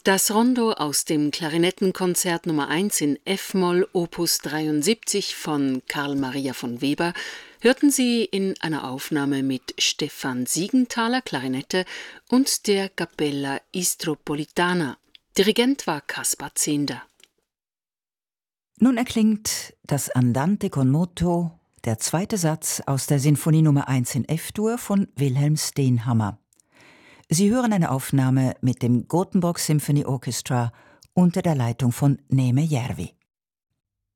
Das Rondo aus dem Klarinettenkonzert Nummer 1 in F-Moll Opus 73 von Carl Maria von Weber hörten Sie in einer Aufnahme mit Stefan Siegenthaler Klarinette und der Capella Istropolitana. Dirigent war Kaspar Zehnder. Nun erklingt das Andante con moto, der zweite Satz aus der Sinfonie Nummer 1 in F-Dur von Wilhelm Steenhammer. Sie hören eine Aufnahme mit dem Gothenburg Symphony Orchestra unter der Leitung von Neeme Järvi.